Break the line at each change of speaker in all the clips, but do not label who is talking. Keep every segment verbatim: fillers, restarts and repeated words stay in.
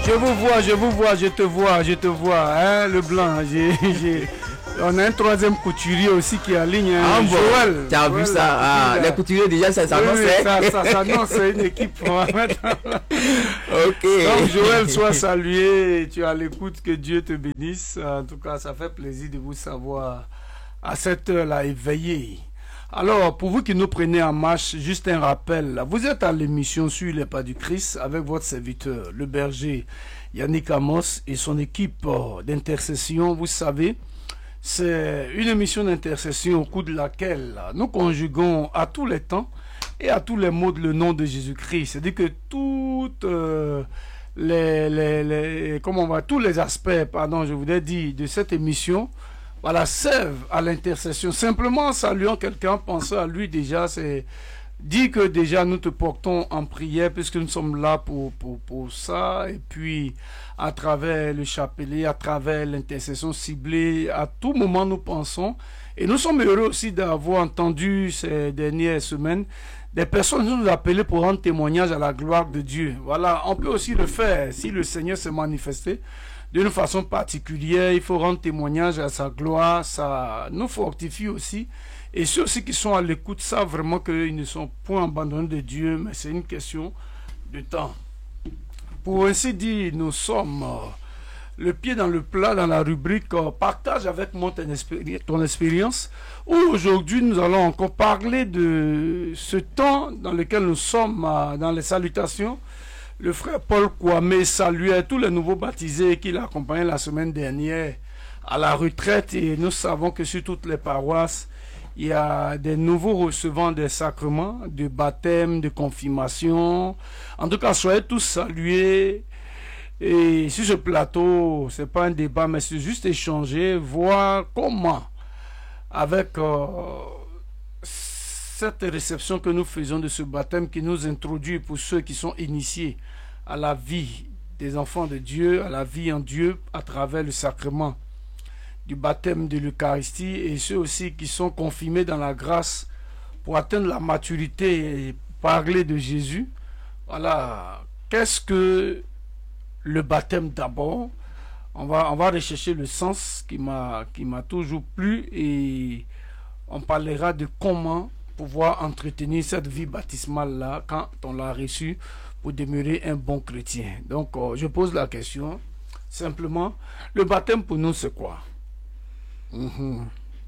Je vous vois, je vous vois, je te vois, je te vois, hein, le blanc. J'ai, j'ai... On a un troisième couturier aussi qui est en ligne, hein,
ah, bon.
Joël.
Tu as vu ça, ah, les couturiers déjà, ça s'annonce.
Oui, oui, ça, ça s'annonce, c'est une équipe. Ok. Donc Joël, sois salué, tu as l'écoute, que Dieu te bénisse. En tout cas, ça fait plaisir de vous savoir à cette heure-là éveillé. Alors, pour vous qui nous prenez en marche, juste un rappel. Vous êtes à l'émission Sur les pas du Christ avec votre serviteur, le berger Yannick Amos et son équipe d'intercession. Vous savez, c'est une émission d'intercession au cours de laquelle nous conjuguons à tous les temps et à tous les mots le nom de Jésus-Christ. C'est-à-dire que toutes euh, les, les, les, comment on va, tous les aspects, pardon, je voudrais dire, de cette émission, voilà, servent à l'intercession. Simplement en saluant quelqu'un, pensez à lui déjà, c'est dire que déjà nous te portons en prière puisque nous sommes là pour, pour, pour ça. Et puis à travers le chapelet, à travers l'intercession ciblée, à tout moment nous pensons. Et nous sommes heureux aussi d'avoir entendu ces dernières semaines des personnes nous appeler pour rendre témoignage à la gloire de Dieu. Voilà, on peut aussi le faire si le Seigneur s'est manifesté d'une façon particulière. Il faut rendre témoignage à sa gloire, ça nous fortifie aussi. Et ceux aussi qui sont à l'écoute savent vraiment qu'ils ne sont point abandonnés de Dieu, mais c'est une question de temps. Pour ainsi dire, nous sommes euh, le pied dans le plat dans la rubrique euh, Partage avec moi ton, expéri ton expérience, où aujourd'hui nous allons encore parler de ce temps dans lequel nous sommes euh, dans les salutations. Le frère Paul Kwame saluait tous les nouveaux baptisés qui l'accompagnaient la semaine dernière à la retraite, et nous savons que sur toutes les paroisses, il y a des nouveaux recevants des sacrements, de baptême, de confirmation. En tout cas, soyez tous salués. Et sur ce plateau, c'est pas un débat, mais c'est juste échanger, voir comment, avec euh, cette réception que nous faisons de ce baptême qui nous introduit pour ceux qui sont initiés à la vie des enfants de Dieu, à la vie en Dieu, à travers le sacrement du baptême de l'Eucharistie, et ceux aussi qui sont confirmés dans la grâce pour atteindre la maturité et parler de Jésus. Voilà, qu'est-ce que le baptême d'abord? On va, on va rechercher le sens qui m'a qui m'a toujours plu, et on parlera de comment pouvoir entretenir cette vie baptismale-là quand on l'a reçue pour demeurer un bon chrétien. Donc, euh, je pose la question, simplement, le baptême pour nous, c'est quoi? Mm-hmm.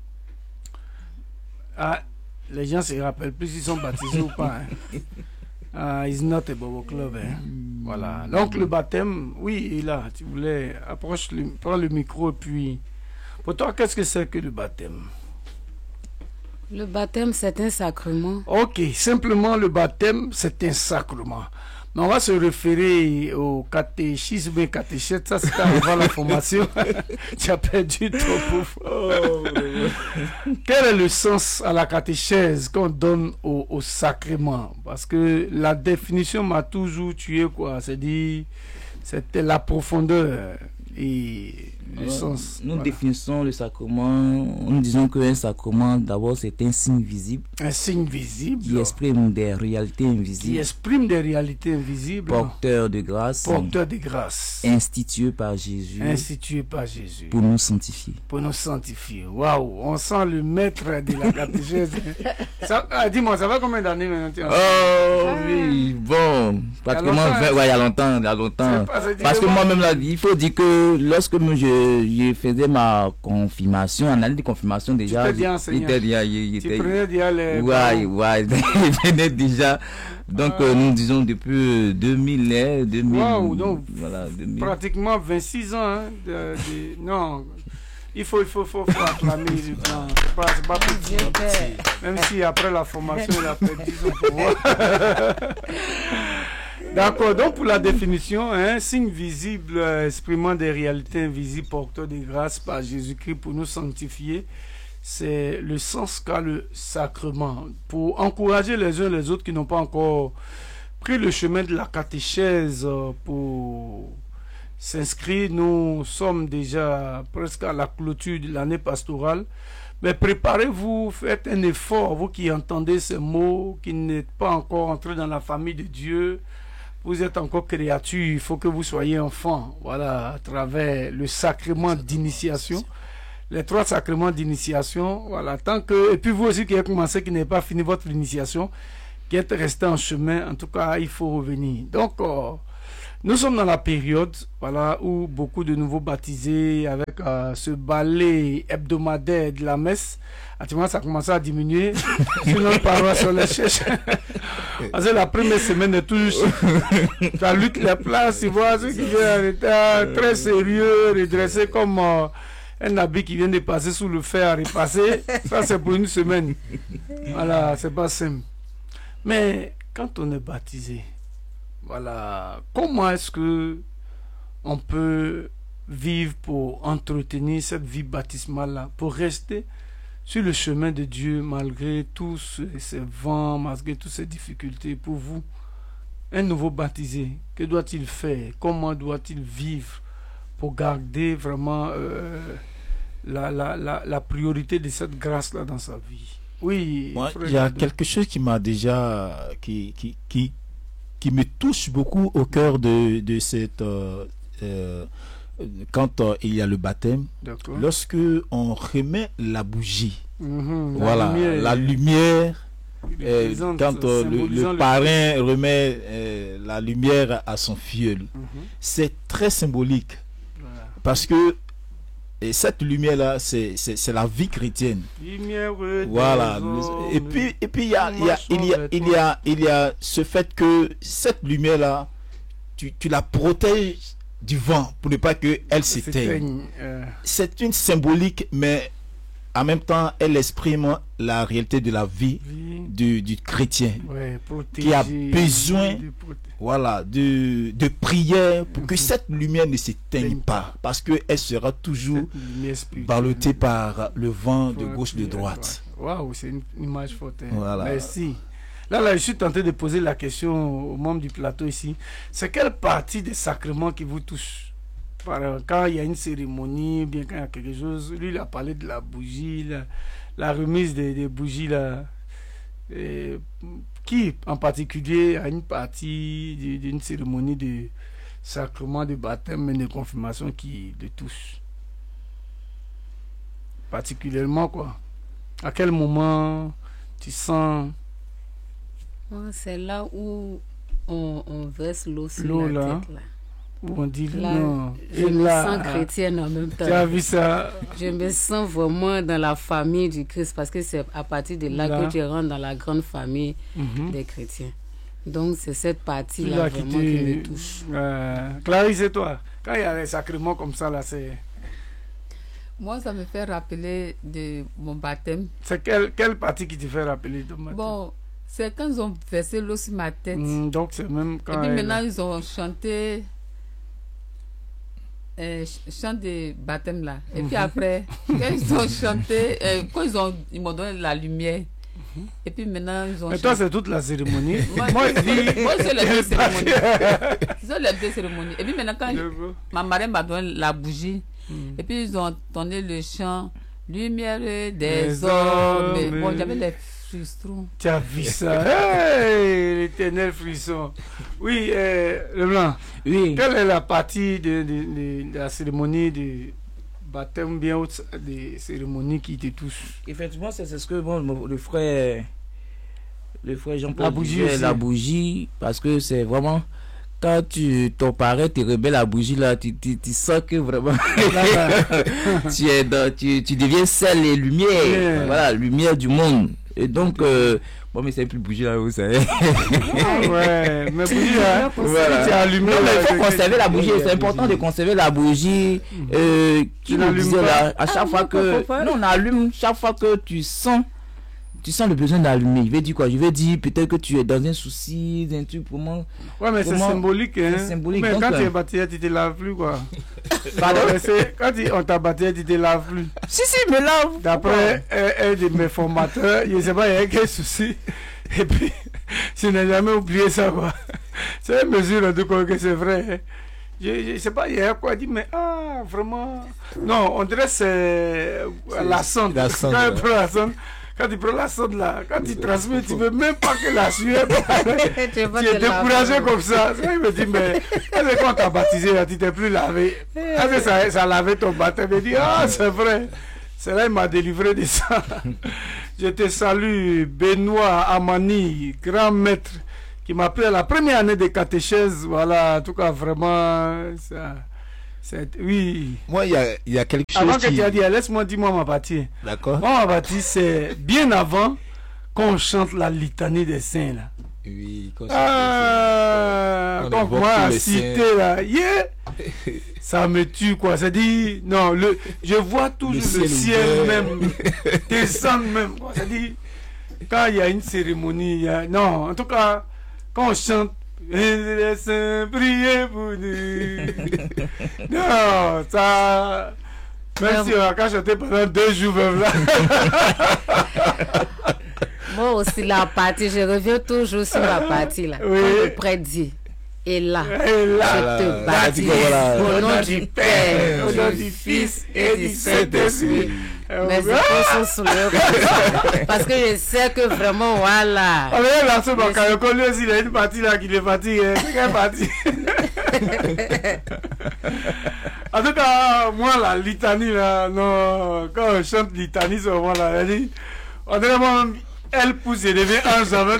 Ah, les gens se rappellent plus s'ils sont baptisés ou pas. Hein. Ah, it's not a Bobo Club. Hein. Voilà. Donc le baptême, oui, il est là. Tu voulais approche, le, prends le micro et puis. Pour toi, qu'est-ce que c'est que le baptême?
Le baptême, c'est un sacrement.
Ok, simplement le baptême, c'est un sacrement. Mais on va se référer au catéchisme et catéchète. Ça, c'est avant la formation. Tu as perdu ton pauvre. Oh, quel est le sens à la catéchèse qu'on donne au, au sacrement? Parce que la définition m'a toujours tué, quoi. C'est-à-dire, c'était la profondeur et le
Alors,
sens.
Nous
voilà.
définissons le sacrement, nous disons qu'un sacrement, d'abord, c'est un signe visible.
Un signe visible.
Qui exprime des réalités invisibles.
Qui exprime des réalités invisibles.
Porteur de grâce.
Porteur de grâce.
Institué par Jésus.
Institué par Jésus.
Pour nous sanctifier.
Pour nous sanctifier. Waouh, on sent le maître de la catéchèse. Ah, dis-moi, ça va combien d'années maintenant?
Oh oui, bon, pratiquement vingt, ouais, il y a longtemps, il y a longtemps. Pas, Parce que moi-même, là, il faut dire que lorsque je, je faisais ma confirmation, analyse de confirmation déjà,
il
était déjà, il
était, tu prenais déjà les...
Ouais, ouais, il venait déjà. Donc, ah. euh, nous disons depuis deux mille, deux mille,
wow, donc
voilà, deux mille.
Pratiquement vingt-six ans, hein, de, de, non, il faut, il faut, faut, faut acclamer le plan. C'est pas, c'est pas petit, même si après la formation, il a perdu son pouvoir. D'accord, donc pour la définition, un hein, signe visible euh, exprimant des réalités invisibles, porteur de grâce par Jésus-Christ pour nous sanctifier, c'est le sens qu'a le sacrement. Pour encourager les uns les autres qui n'ont pas encore pris le chemin de la catéchèse euh, pour s'inscrire, nous sommes déjà presque à la clôture de l'année pastorale. Mais préparez-vous, faites un effort, vous qui entendez ces mots, qui n'êtes pas encore entrés dans la famille de Dieu. vous êtes encore créature, il faut que vous soyez enfant, voilà, à travers le sacrement d'initiation. Les trois sacrements d'initiation, voilà, tant que, et puis vous aussi qui avez commencé, qui n'avez pas fini votre initiation, qui êtes resté en chemin, en tout cas, il faut revenir. Donc, euh, nous sommes dans la période, voilà, où beaucoup de nouveaux baptisés, avec euh, ce balai hebdomadaire de la messe, actuellement, ça a commencé à diminuer, sur notre paroisse, on les cherche. Parce que la première semaine est toujours, ça lutte les places, tu vois, ceux qui viennent en état très sérieux, redressés comme... Euh, un habit qui vient de passer sous le fer à repasser, ça c'est pour une semaine. Voilà, c'est pas simple. Mais quand on est baptisé, voilà, comment est-ce que on peut vivre pour entretenir cette vie baptismale-là, pour rester sur le chemin de Dieu malgré tous ces vents, malgré toutes ces difficultés pour vous? Un nouveau baptisé, que doit-il faire? Comment doit-il vivre pour garder vraiment euh, la, la, la, la priorité de cette grâce-là dans sa vie? Oui.
Moi, il y a quelque chose qui m'a déjà, qui, qui, qui, qui me touche beaucoup au cœur de, de cette, euh, euh, quand euh, il y a le baptême, lorsque on remet la bougie, mm-hmm, voilà, la lumière, la lumière euh, quand euh, le, le, le parrain remet euh, la lumière à son filleul, mm-hmm, c'est très symbolique. Parce que et cette lumière-là, c'est la vie chrétienne. Lumière, voilà. Et puis, et puis il y a, il y a, il y a, il y a, il y a ce fait que cette lumière-là, tu, tu la protèges du vent pour ne pas qu'elle s'éteigne. Euh... C'est une symbolique, mais en même temps, elle exprime la réalité de la vie du, du chrétien, ouais, protéger, qui a besoin de, voilà, de, de prière pour que cette lumière ne s'éteigne pas, parce qu'elle sera toujours ballottée par le vent de gauche, de droite.
Waouh, c'est une image forte. Hein. Voilà. Merci. Là, là, je suis tenté de poser la question aux membres du plateau ici. C'est quelle partie des sacrements qui vous touche? Quand il y a une cérémonie, bien quand il y a quelque chose, lui il a parlé de la bougie, la, la remise des, des bougies là. Et qui en particulier a une partie d'une cérémonie de sacrement de baptême et de confirmation qui le touche particulièrement, quoi? À quel moment tu sens?
C'est là où on, on verse l'eau sur la
là.
tête là.
On dit
là,
non.
Je
et
me
là,
sens chrétienne en même temps.
Tu as vu ça?
Je me sens vraiment dans la famille du Christ, parce que c'est à partir de là, là que tu rentres dans la grande famille mm-hmm. des chrétiens. Donc c'est cette partie-là là vraiment qui, qui me touche.
Euh, Clarisse, et toi? Quand il y a des sacrements comme ça, là, c'est...
Moi, ça me fait rappeler de mon baptême.
C'est quelle, quelle partie qui te fait rappeler de ton baptême?
Bon, c'est quand ils ont versé l'eau sur ma tête.
Mm, donc c'est même quand...
Et puis maintenant, ils ont chanté... Euh, chant de baptême là, et puis après quand ils ont chanté, euh, quand ils ont ils m'ont donné la lumière, et puis maintenant ils ont
mais chanté. Toi c'est toute la cérémonie.
moi, moi, moi c'est les deux cérémonies. C'est les deux cérémonies. Et puis maintenant quand ma marraine m'a donné la bougie, mm. et puis ils ont entonné le chant lumière des, des hommes, mais bon j'avais les frissons.
Tu as vu ça? Hey, l'éternel frisson. Oui, euh, le blanc.
Oui.
Quelle est la partie de, de, de, de la cérémonie de baptême, bien haute, des cérémonies qui te touchent?
Effectivement, c'est ce que bon, le frère, le frère Jean-Paul
la bougie,
disait, la bougie, parce que c'est vraiment quand tu ton parent te remet la bougie là, tu, tu, tu sens que vraiment tu es dans, tu, tu deviens sel et lumière, yeah. Voilà, lumière du monde. Et donc, euh, bon, mais c'est plus bougie là, vous savez.
Ouais, mais bougie là,
voilà. Tu allumes. Non, mais il faut conserver la bougie. C'est important de conserver la bougie. Euh, qui nous disait là, à chaque ah, fois que. Non, on allume chaque fois que tu sens. Tu sens le besoin d'allumer. Je vais dire quoi? Je vais dire peut-être que tu es dans un souci, un truc pour moi.
Ouais, mais c'est symbolique, hein.
symbolique.
Mais
donc,
quand
euh...
tu es baptisé, tu te laves plus, quoi.
Pardon?
Quand on t'a baptisé, tu te laves plus.
Si, si, me lave.
D'après un, un de mes formateurs, je ne sais pas, il y a quel souci. Et puis, je n'ai jamais oublié ça, quoi. C'est une mesure de quoi que c'est vrai. Hein. Je ne sais pas, il y a quoi dire, mais ah, vraiment. Non, on dirait que c'est la sonde.
La sonde.
Quand, ouais. la sonde, quand tu prends la sonde là, quand tu transmets, tu veux même pas que la sueur. Tu es découragé comme ça. Il me dit, mais est-ce que quand t'as baptisé, là, tu t'es plus lavé? Est-ce que ça, ça lavait ton baptême? Il me dit, ah, c'est vrai. C'est là il m'a délivré de ça. Je te salue, Benoît Amani, grand maître, qui m'a pris à la première année de catéchèse. Voilà, en tout cas, vraiment, ça, c'est, oui.
Moi, il y a, y a quelque chose.
Avant que
qui...
tu as dit, laisse-moi dire, moi, ma partie.
D'accord.
Moi, ma partie, c'est bien avant qu'on chante la litanie des saints, là.
Oui, quand
ah, donc moi, à citer, là, yeah, ça me tue, quoi. C'est-à-dire, non, le, je vois toujours le ciel, le ciel même, descendre même, quoi. C'est-à-dire, quand il y a une cérémonie, il y a, non, en tout cas, quand on chante, laissez prier pour nous. Non, ça, même si on a qu'à chanter pendant deux jours, même là.
Moi aussi, la partie, je reviens toujours sur la partie là. Oui. Quand le prêtre dit, et là, et là je te baptise au nom du Père, au nom du Fils et du Saint-Esprit. Mais c'est pas sous le parce que je sais que vraiment, voilà.
Ah, mais là, c'est bon, quand je connais aussi, il y a une partie là qui est fatiguée. C'est quelle partie? En tout cas, moi, la litanie là, non, quand on chante litanie, c'est vraiment là, elle dit, on est vraiment. Elle pousse et devient ange avec.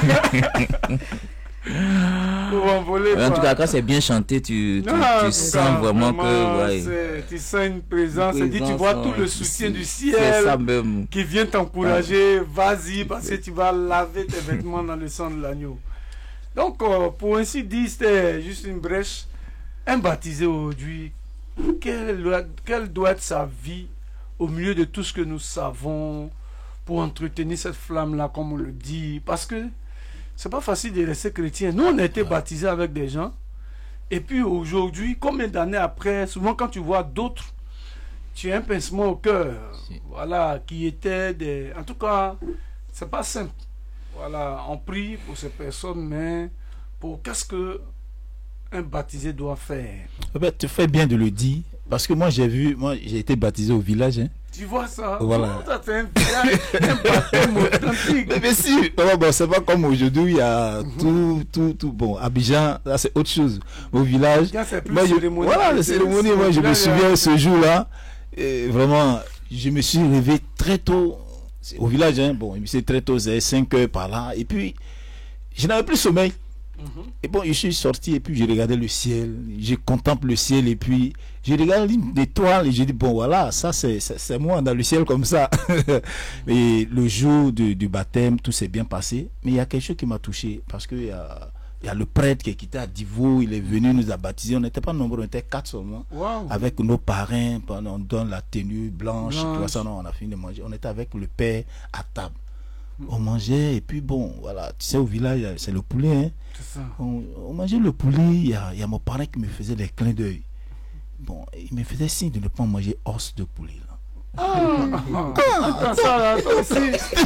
En tout cas, quand c'est bien chanté, tu, tu, non, tu sens cas, vraiment, vraiment que. Ouais.
Tu sens une présence. Une présence tu vois tout le soutien du ciel qui vient t'encourager. Ouais. Vas-y, parce que tu vas laver tes vêtements dans le sang de l'agneau. Donc, euh, pour ainsi dire, c'était juste une brèche. Un baptisé aujourd'hui, quelle, quelle doit être sa vie au milieu de tout ce que nous savons? Pour entretenir cette flamme-là, comme on le dit. Parce que c'est pas facile de rester chrétien. Nous, on a été baptisés avec des gens. Et puis aujourd'hui, combien d'années après, souvent quand tu vois d'autres, tu as un pincement au cœur. Voilà, qui étaient des... En tout cas, c'est pas simple. Voilà, on prie pour ces personnes, mais pour qu'est-ce que un baptisé doit faire?
Tu fais bien de le dire. Parce que moi, j'ai vu, moi, j'ai été baptisé au village, hein.
Tu vois ça?
Voilà.
Ça c'est un village, un baptême authentique.
Mais, mais si, bon, bon, c'est pas comme aujourd'hui, il y a mm-hmm. tout, tout, tout, bon, Abidjan, là c'est autre chose. Au village, moi, je, voilà, la cérémonie, moi je me souviens a... ce jour-là, et vraiment, je me suis réveillé très tôt, au village, hein, bon, c'est très tôt, c'est cinq heures par là, et puis, je n'avais plus sommeil. Mm-hmm. Et bon, je suis sorti et puis je regardais le ciel, je contemple le ciel et puis je regarde l'étoile et je dis bon voilà, ça c'est c'est moi dans le ciel comme ça. Et le jour du, du baptême, tout s'est bien passé, mais il y a quelque chose qui m'a touché parce que il y a, il y a le prêtre qui est quitté à Divo, il est venu nous a baptisé, on n'était pas nombreux, on était quatre seulement, wow. Avec nos parrains, on donne la tenue blanche, blanche. Tu vois ça, non, on a fini de manger, on était avec le père à table. On mangeait et puis bon voilà, tu sais au village c'est le poulet, hein. Ça. On, on mangeait le poulet, il y a, il y a mon parrain qui me faisait des clins d'œil. Bon, il me faisait signe de ne pas manger os de poulet là. Ah, ah, ah, ça là, aussi.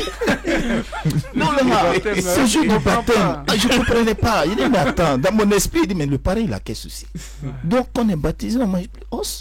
Non, le ce jour du baptême, je ne comprenais pas. Il dit mais attends, dans mon esprit, il dit mais le parrain il a quel souci? Donc on est baptisé, on mange plus os.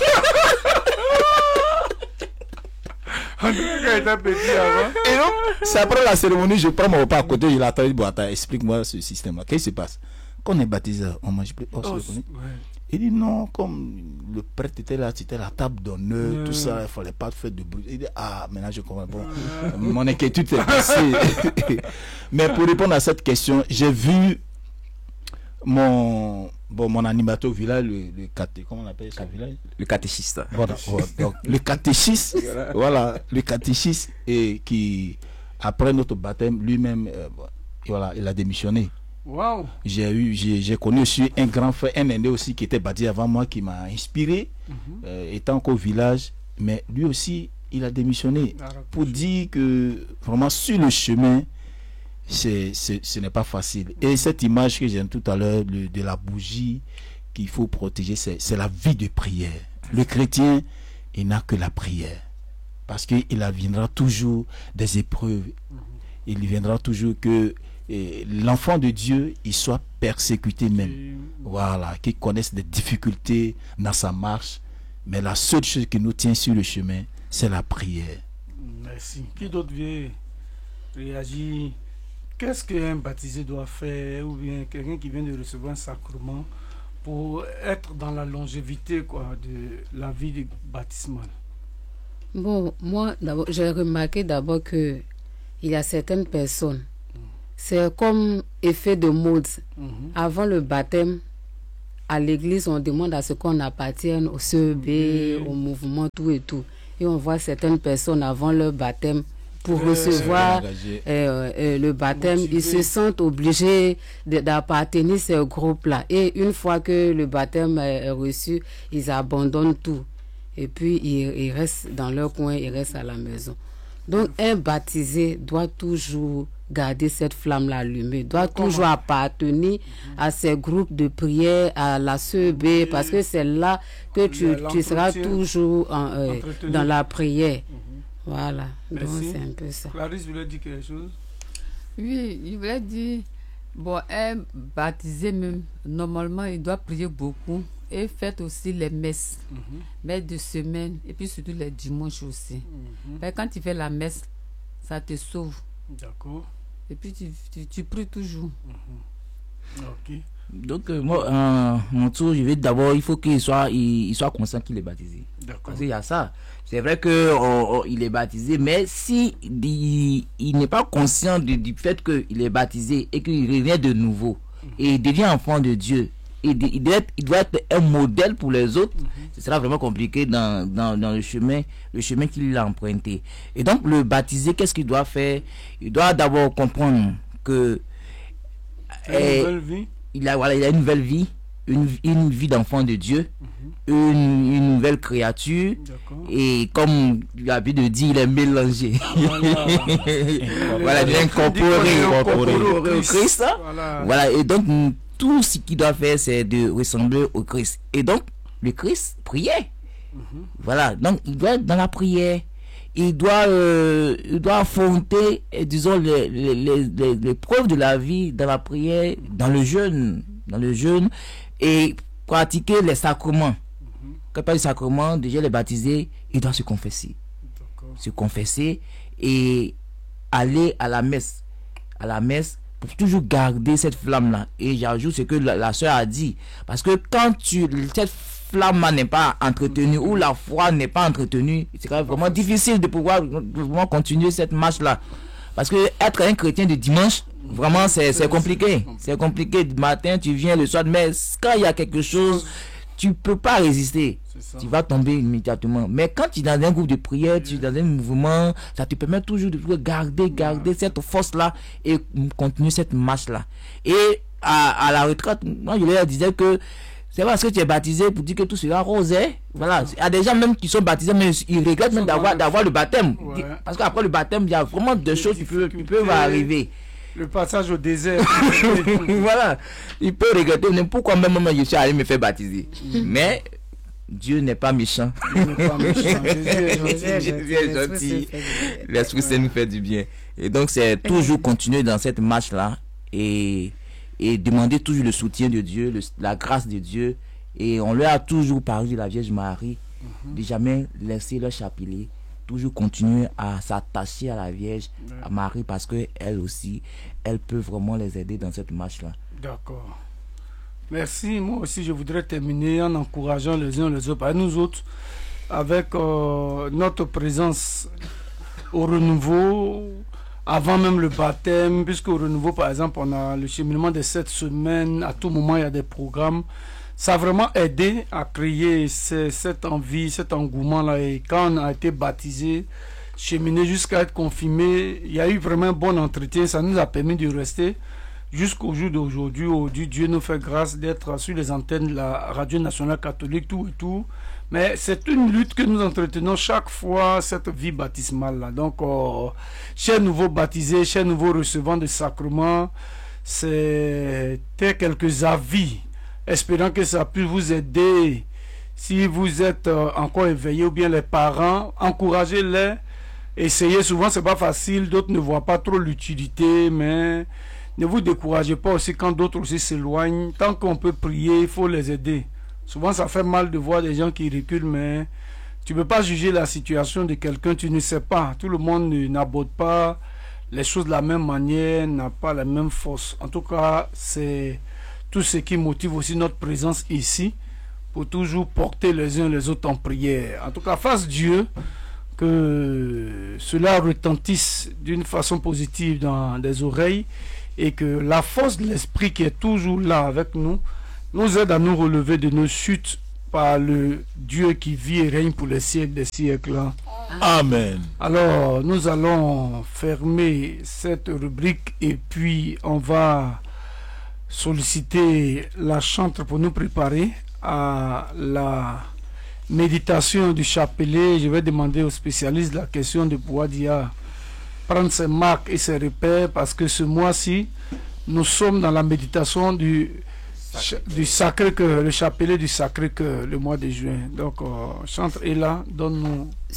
Et
donc, c'est après la cérémonie, je prends mon repas à côté, je l'attends, je dis, bon, attends, explique-moi ce système-là. Qu'est-ce qui se passe? Quand on est baptisé, on mange plus os. Ouais. Il dit non, comme le prêtre était là, c'était la table d'honneur, ouais. Tout ça, il ne fallait pas faire de bruit. Il dit, ah, maintenant je comprends. Bon, ouais. Mon inquiétude est passée. Mais pour répondre à cette question, j'ai vu mon... Bon, mon animateur au village, le, le caté, comment on appelle ce village?
Le catéchiste.
Voilà, voilà. Donc, le catéchiste, voilà, le catéchiste et qui, après notre baptême, lui-même, euh, voilà, il a démissionné.
Wow.
J'ai eu, j'ai, j'ai connu aussi un grand frère, un aîné aussi qui était baptisé avant moi, qui m'a inspiré, mm-hmm. euh, étant encore au village, mais lui aussi, il a démissionné. Ah, pour dire que vraiment sur le chemin, C'est, c'est, ce n'est pas facile. Et cette image que j'ai tout à l'heure de, de la bougie qu'il faut protéger, c'est, c'est la vie de prière. Le chrétien, il n'a que la prière. Parce qu'il viendra toujours des épreuves. Il viendra toujours que eh, l'enfant de Dieu, il soit persécuté même. Voilà, qu'il connaisse des difficultés dans sa marche. Mais la seule chose qui nous tient sur le chemin, c'est la prière.
Merci. Qui d'autre vient réagir? Qu'est-ce qu'un baptisé doit faire, ou bien quelqu'un qui vient de recevoir un sacrement, pour être dans la longévité quoi, de la vie baptismale?
Bon, moi, j'ai remarqué d'abord que il y a certaines personnes, mm. c'est comme effet de mode. Mm-hmm. Avant le baptême, à l'église, on demande à ce qu'on appartienne au C E B, mm. au mouvement, tout et tout. Et on voit certaines personnes avant leur baptême, pour euh, recevoir euh, euh, le baptême, motivé. Ils se sentent obligés d'appartenir à ce groupe-là. Et une fois que le baptême est reçu, ils abandonnent tout. Et puis, ils, ils restent dans leur coin, ils restent à la maison. Donc, un baptisé doit toujours garder cette flamme-là allumée, doit Comment? toujours appartenir mm-hmm. à ces groupes de prière, à la C E B, oui. parce que c'est là que tu, tu seras toujours en, euh, dans la prière. Mm-hmm. Voilà, merci. Donc c'est un peu ça.
Clarisse voulait dire quelque chose?
Oui, il voulait dire, bon, un baptisé même, normalement, il doit prier beaucoup et faire aussi les messes, mm-hmm. messes de semaine, et puis surtout les dimanches aussi. Mm-hmm. Mais quand tu fais la messe, ça te sauve.
D'accord.
Et puis tu, tu, tu pries toujours.
Mm-hmm. Ok.
Donc, euh, moi, euh, mon tour, je vais d'abord, il faut qu'il soit, il, il soit conscient qu'il est baptisé.
D'accord.
Parce qu'il y a ça. C'est vrai qu'il est baptisé, mais si il, il n'est pas conscient du, du fait qu'il est baptisé et qu'il revient de nouveau, mm-hmm. et il devient enfant de Dieu, et il, il, doit être, il doit être un modèle pour les autres, mm-hmm. ce sera vraiment compliqué dans, dans, dans le chemin, le chemin qu'il a emprunté. Et donc, le baptisé, qu'est-ce qu'il doit faire? Il doit d'abord comprendre que...
Une eh, nouvelle vie.
Il a, voilà, il a une nouvelle vie, une, une vie d'enfant de Dieu, mm-hmm. une, une nouvelle créature. Et comme il a l'habitude de dire, il est mélangé. Voilà, voilà il est incorporé, incorporé au Christ. Voilà. Voilà, et donc tout ce qu'il doit faire, c'est de ressembler au Christ. Et donc, le Christ priait. Mm-hmm. Voilà, donc il doit être dans la prière. Il doit, euh, il doit affronter, disons, les, les, les, les preuves de la vie dans la prière, dans le jeûne, dans le jeûne, et pratiquer les sacrements. Mm-hmm. Quand il parle de sacrements, déjà les baptisés, il doit se confesser. Se confesser et aller à la messe. À la messe, pour toujours garder cette flamme-là. Et j'ajoute ce que la, la soeur a dit. Parce que quand tu, cette flamme n'est pas entretenue, ou la foi n'est pas entretenue, c'est vraiment difficile de pouvoir vraiment continuer cette marche-là. Parce que être un chrétien de dimanche, vraiment c'est compliqué. C'est compliqué. Du matin, tu viens le soir, mais quand il y a quelque chose, tu peux pas résister. Tu vas tomber immédiatement. Mais quand tu es dans un groupe de prière, tu es dans un mouvement, ça te permet toujours de garder, garder cette force-là et continuer cette marche-là. Et à, à la retraite, moi je leur disais que c'est parce que tu es baptisé pour dire que tout sera rose. Hein? Voilà. Il y a des gens même qui sont baptisés, mais ils regrettent même d'avoir d'avoir le baptême. Ouais. Parce qu'après le baptême, il y a vraiment des choses qui peuvent, qui peuvent arriver.
Le passage au désert.
Voilà. Il peut regretter. Mais pourquoi même moi je suis allé me faire baptiser? Mais Dieu n'est pas méchant. Dieu n'est pas méchant. Jésus est gentil. L'Esprit Saint nous fait du bien. Et donc, c'est toujours continuer dans cette marche-là. Et. Et demander toujours le soutien de Dieu, le, la grâce de Dieu. Et on leur a toujours parlé de la Vierge Marie, mm-hmm. de jamais laisser leur chapelet, toujours continuer à s'attacher à la Vierge, ouais. à Marie, parce qu'elle aussi, elle peut vraiment les aider dans cette marche-là.
D'accord. Merci. Moi aussi, je voudrais terminer en encourageant les uns les autres, à nous autres, avec euh, notre présence au renouveau, avant même le baptême, puisque au renouveau, par exemple, on a le cheminement de sept semaines, à tout moment, il y a des programmes. Ça a vraiment aidé à créer ces, cette envie, cet engouement-là. Et quand on a été baptisé, cheminé jusqu'à être confirmé, il y a eu vraiment un bon entretien. Ça nous a permis de rester jusqu'au jour d'aujourd'hui, où Dieu nous fait grâce d'être sur les antennes de la Radio Nationale Catholique, tout et tout. Mais c'est une lutte que nous entretenons chaque fois, cette vie baptismale-là. Donc, euh, chers nouveaux baptisés, chers nouveaux recevants de sacrements, c'était quelques avis, espérant que ça puisse vous aider. Si vous êtes euh, encore éveillés, ou bien les parents, encouragez-les. Essayez, souvent c'est pas facile, d'autres ne voient pas trop l'utilité, mais ne vous découragez pas aussi quand d'autres aussi s'éloignent. Tant qu'on peut prier, il faut les aider. Souvent, ça fait mal de voir des gens qui reculent, mais Tu ne peux pas juger la situation de quelqu'un, tu ne sais pas. Tout le monde n'aborde pas les choses de la même manière, n'a pas la même force. En tout cas, c'est tout ce qui motive aussi notre présence ici, pour toujours porter les uns les autres en prière. En tout cas, fasse Dieu que cela retentisse d'une façon positive dans les oreilles et que la force de l'esprit qui est toujours là avec nous nous aide à nous relever de nos chutes par le Dieu qui vit et règne pour les siècles des siècles.
Amen.
Alors, nous allons fermer cette rubrique et puis on va solliciter la chantre pour nous préparer à la méditation du chapelet. Je vais demander aux spécialistes de la question de pouvoir dire prendre ses marques et ses repères parce que ce mois-ci, nous sommes dans la méditation du du Sacré-Cœur, le chapelet du Sacré-Cœur, le mois de juin. Donc, euh, chantre est là, donne-nous